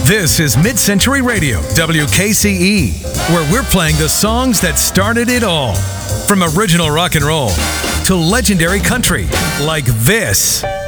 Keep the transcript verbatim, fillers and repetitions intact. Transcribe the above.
This is Mid-Century Radio, W K C E, where we're playing the songs that started it all. From original rock and roll to legendary country, like this.